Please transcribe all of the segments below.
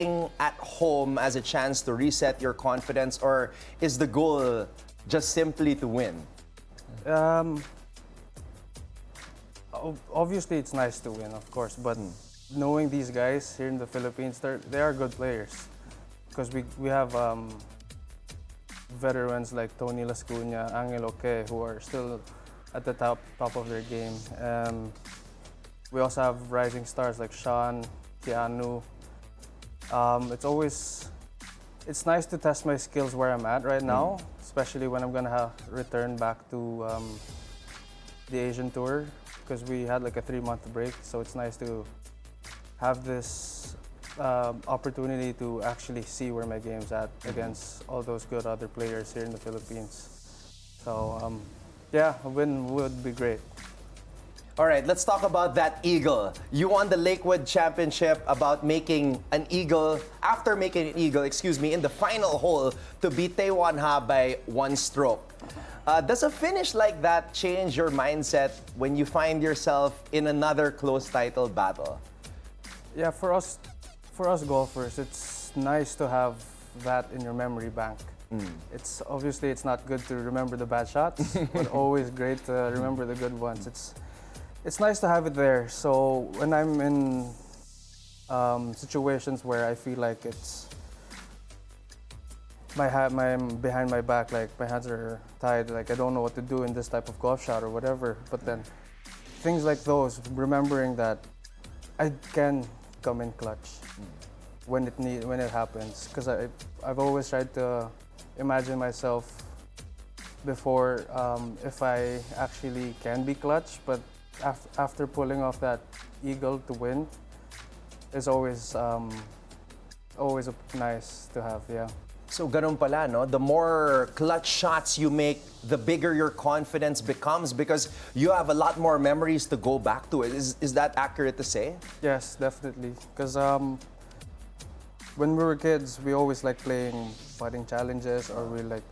at home as a chance to reset your confidence, or is the goal just simply to win? Obviously, it's nice to win, of course, but knowing these guys here in the Philippines, they are good players because we have veterans like Tony Lascuna, Angel Oque, who are still at the top of their game. We also have rising stars like Sean, Keanu. It's nice to test my skills where I'm at right now, especially when I'm gonna return back to the Asian tour, because we had like a 3-month break. So it's nice to have this opportunity to actually see where my game's at against all those good other players here in the Philippines. So yeah, a win would be great. All right, let's talk about that eagle. You won the Lakewood Championship after making an eagle, in the final hole to beat Taiwan by 1 stroke. Does a finish like that change your mindset when you find yourself in another close title battle? Yeah, for us golfers, it's nice to have that in your memory bank. It's obviously it's not good to remember the bad shots, but always great to remember the good ones. It's nice to have it there. So when I'm in situations where I feel like it's I'm behind my back, like my hands are tied, like I don't know what to do in this type of golf shot or whatever. But then things like those, remembering that I can come in clutch when it happens, because I've always tried to imagine myself before if I actually can be clutch, but after pulling off that eagle to win is always nice to have, yeah. So ganun pala, no? The more clutch shots you make, the bigger your confidence becomes because you have a lot more memories to go back to. Is that accurate to say? Yes, definitely. Because when we were kids, we always like playing putting challenges, or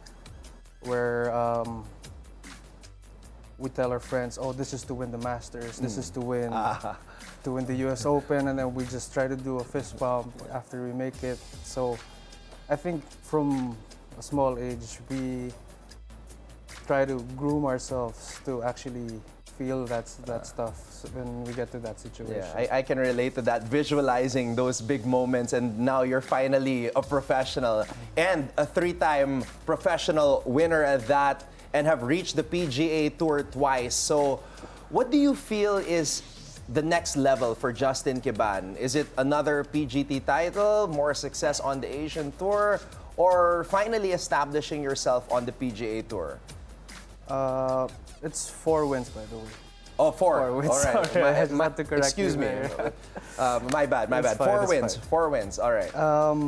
we tell our friends, oh, this is to win the Masters, this is to win the US Open, and then we just try to do a fist bump after we make it. So I think from a small age, we try to groom ourselves to actually feel that stuff when we get to that situation. Yeah, I can relate to that, visualizing those big moments, and now you're finally a professional and a 3-time professional winner at that, and have reached the PGA Tour twice. So what do you feel is the next level for Justin Queban? Is it another PGT title, more success on the Asian Tour, or finally establishing yourself on the PGA Tour? It's 4 wins, by the way. Oh, 4. 4 wins. All right. Sorry, I had to correct excuse you me. there. My bad. It's fine, 4 it's wins. fine. 4 wins. All right.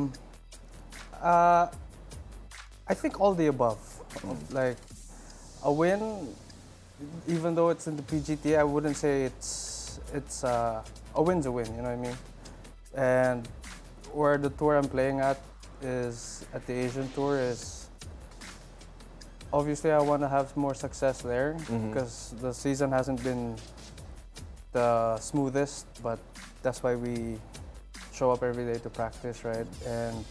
I think all the above. Like a win, even though it's in the PGT, I wouldn't say it's a win's a win. You know what I mean? And where the tour I'm playing at is at the Asian Tour is obviously I want to have more success there because the season hasn't been the smoothest, but that's why we show up every day to practice, right? And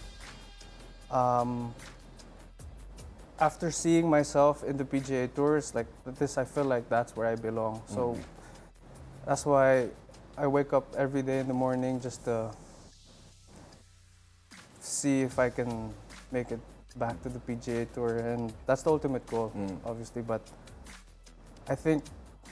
after seeing myself in the PGA Tours like this, I feel like that's where I belong. So that's why I wake up every day in the morning just to see if I can make it back to the PGA Tour, and that's the ultimate goal, obviously. But I think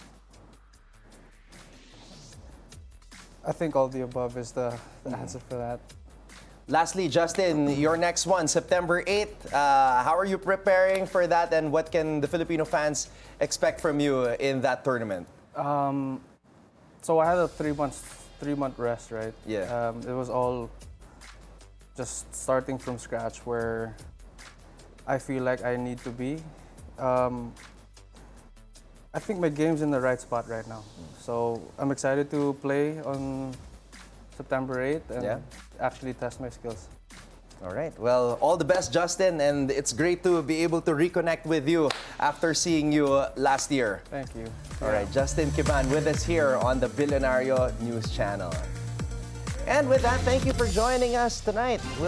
all the above is the answer for that. Lastly, Justin, your next one, September 8th. How are you preparing for that, and what can the Filipino fans expect from you in that tournament? So I had a 3-month rest, right? Yeah. It was all just starting from scratch, where I feel like I need to be. I think my game's in the right spot right now. So I'm excited to play on September 8th and actually test my skills. All right. Well, all the best, Justin, and it's great to be able to reconnect with you after seeing you last year. Thank you. All right, Justin Queban with us here on the Billionario News Channel. And with that, thank you for joining us tonight.